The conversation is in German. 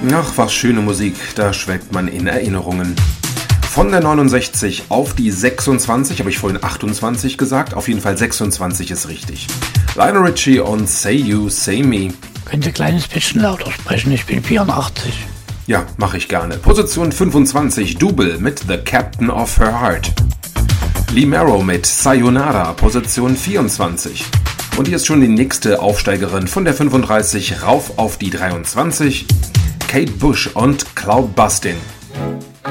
Ach, was schöne Musik, da schwelgt man in Erinnerungen. Von der 69 auf die 26, habe ich vorhin 28 gesagt, auf jeden Fall 26 ist richtig. Lionel Richie und Say You, Say Me. Könnt ihr ein kleines bisschen lauter sprechen, ich bin 84. Ja, mache ich gerne. Position 25, Double mit The Captain of Her Heart. Lee Marrow mit Sayonara, Position 24. Und hier ist schon die nächste Aufsteigerin von der 35 rauf auf die 23. Kate Bush und Cloud Bustin'.